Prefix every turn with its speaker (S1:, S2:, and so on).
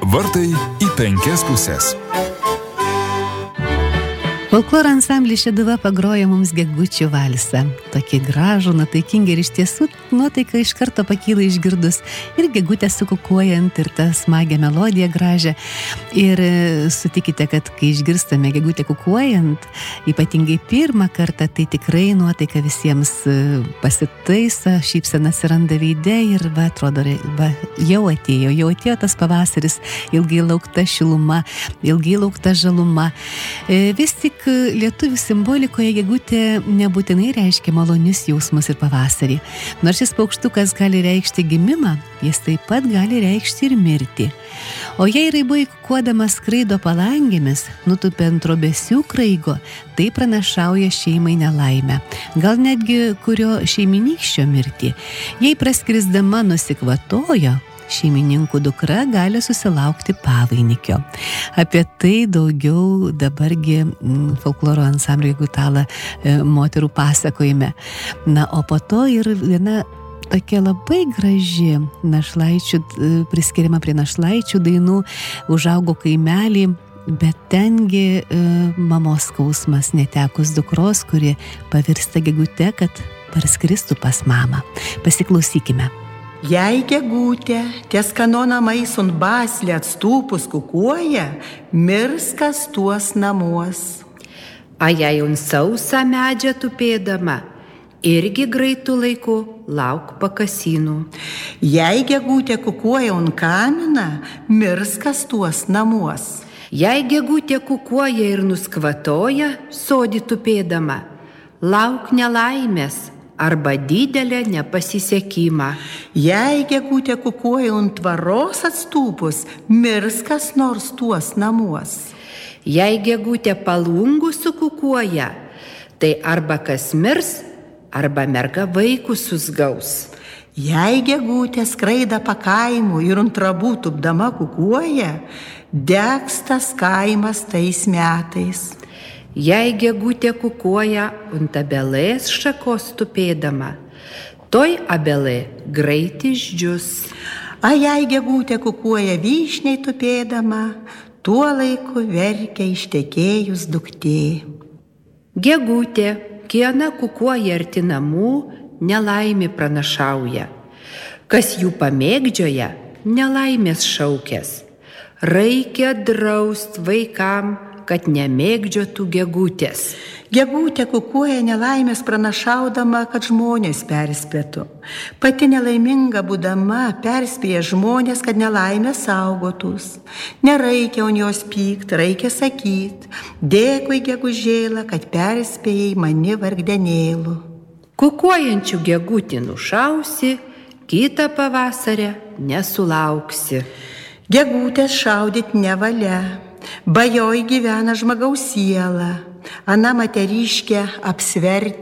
S1: Vartai į 5 puses.
S2: Folkloro ansamblis Šeduva pagroja mums Gegučių valsą. Tokį gražų, nuotaikingi ir iš tiesų nuotaika iš karto pakyla išgirdus ir gegutę sukukuojant ir tą smagią melodiją gražią. Ir sutikite, kad kai išgirstame gegutę kukuojant, ypatingai pirmą kartą, tai tikrai nuotaika visiems pasitaiso, šypsena atsiranda veide ir atrodo, jau atėjo tas pavasaris, ilgai laukta šiluma, ilgai laukta žaluma. Vis tik lietuvių simbolikoje gegutė nebūtinai reiškia malonius jausmus ir pavasarį. Nors šis paukštukas gali reikšti gimimą, jis taip pat gali reikšti ir mirtį. O jei raibai kukuodamas skraido palangėmis, nutupia ant trobesių kraigo, tai pranašauja šeimai nelaimę. Gal netgi kurio šeiminykščio mirtį. Jei praskrisdama nusikvatojo, šeimininkų dukra gali susilaukti pavainikio. Apie tai daugiau dabargi folkloro ansamblio Gegutala moterų pasakojime. Na, o po to ir viena tokia labai graži našlaičių, priskiriama prie našlaičių dainų, Užaugo kaimelį, bet tengi mamos skausmas netekus dukros, kuri pavirsta gegute, kad parskristų pas mamą. Pasiklausykime.
S3: Jei gegutė ties kano namais un baslė atstūpus kukuoja, mirs kas tuos namuos.
S4: A jei un sausą medžią tupėdama, irgi greitų laiku lauk pakasynų.
S3: Jei gegutė kukuoja un kaminą, mirs kas tuos namuos.
S4: Jei gegutė kukuoja ir nuskvatoja, sodį tupėdama, lauk nelaimės arba didelę nepasisekimą.
S3: Jei gegutė kukuoja ant tvaros atstūpus, mirs kas nors tuos namuos.
S4: Jei gegutė palungų sukukuoja, tai arba kas mirs, arba merga vaikus susgaus.
S3: Jei gegutė skraida pakaimu ir ant trabų tupdama kukuoja, degs tas kaimas tais metais.
S4: Jei gegutė kukuoja ant abelės šakos tupėdama, toj abelė greit išdžius.
S3: A jei gegutė kukuoja vyšniai tupėdama, tuo laiku verkia ištekėjus duktė.
S4: Gegutė, kiena kukuoja arti namų, nelaimė pranašauja. Kas jų pamėgdžioja, nelaimės šaukės. Reikia draust vaikam, kad nemėgdžiotų gegutės.
S3: Gegutė kukuoja nelaimės pranašaudama, kad žmonės perspėtų. Pati nelaiminga būdama perspėja žmonės, kad nelaimė saugotus. Nereikia on jos pykt, reikia sakyt, dėkui gegužėlą, kad perspėjai mani vargdenėlų.
S4: Kukuojančių gegutį nušausi, kitą pavasarę nesulauksi.
S3: Gegutės šaudyt nevalia. Bajoj gyvena žmogaus siela, ana moteriškė apsverti